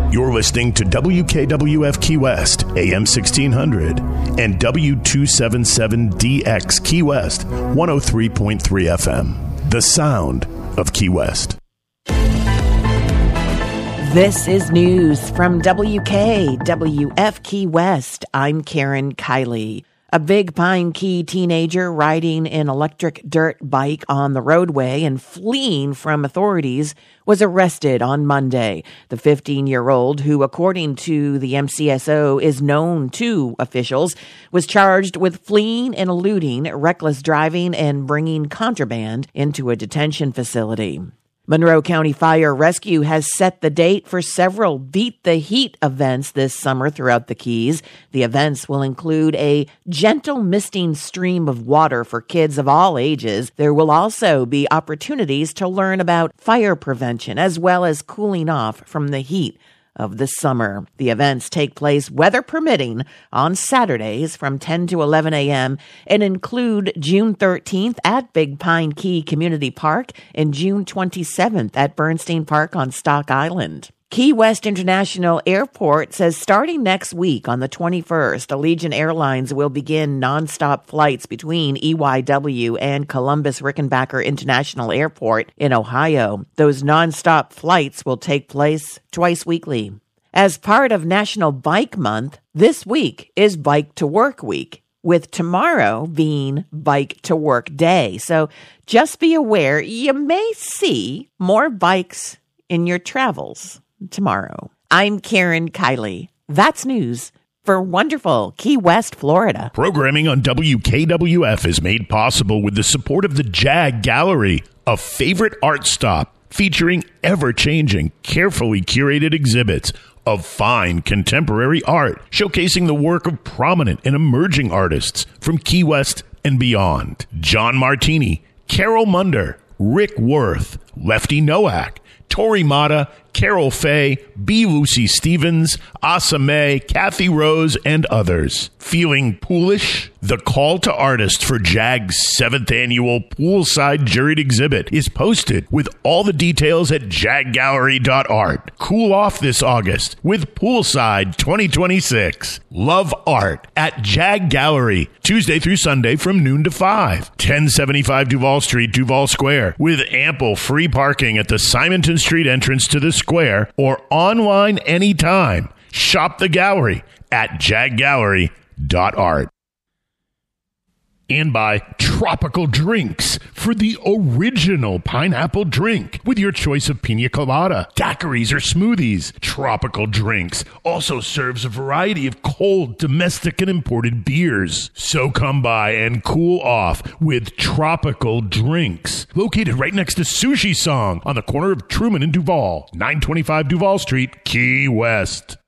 You're listening to WKWF Key West, AM 1600, and W277DX Key West, 103.3 FM. The sound of Key West. This is news from WKWF Key West. I'm Karen Kiley. A Big Pine Key teenager riding an electric dirt bike on the roadway and fleeing from authorities was arrested on Monday. The 15-year-old, who according to the MCSO is known to officials, was charged with fleeing and eluding, reckless driving, and bringing contraband into a detention facility. Monroe County Fire Rescue has set the date for several Beat the Heat events this summer throughout the Keys. The events will include a gentle misting stream of water for kids of all ages. There will also be opportunities to learn about fire prevention as well as cooling off from the heat of the summer. The events take place, weather permitting, on Saturdays from 10 to 11 a.m. and include June 13th at Big Pine Key Community Park and June 27th at Bernstein Park on Stock Island. Key West International Airport says starting next week on the 21st, Allegiant Airlines will begin nonstop flights between EYW and Columbus Rickenbacker International Airport in Ohio. Those nonstop flights will take place twice weekly. As part of National Bike Month, this week is Bike to Work Week, with tomorrow being Bike to Work Day. So just be aware you may see more bikes in your travels tomorrow. I'm Karen Kiley. That's news for wonderful Key West, Florida. Programming on WKWF is made possible with the support of the JAG Gallery, a favorite art stop featuring ever-changing, carefully curated exhibits of fine contemporary art, showcasing the work of prominent and emerging artists from Key West and beyond. John Martini, Carol Munder, Rick Worth, Lefty Nowak, Tori Mata, Carol Fay, B. Lucy Stevens, Asa May, Kathy Rose, and others. Feeling poolish? The call to artists for JAG's 7th annual Poolside Juried exhibit is posted with all the details at jaggallery.art. Cool off this August with Poolside 2026. Love art at JAG Gallery, Tuesday through Sunday from noon to 5. 1075 Duval Street, Duval Square, with ample free parking at the Simonton Street entrance to the square or online anytime. Shop the gallery at jaggallery.art. And by Tropical Drinks for the original pineapple drink with your choice of pina colada, daiquiris, or smoothies. Tropical Drinks also serves a variety of cold, domestic, and imported beers. So come by and cool off with Tropical Drinks. Located right next to Sushi Song on the corner of Truman and Duval, 925 Duval Street, Key West.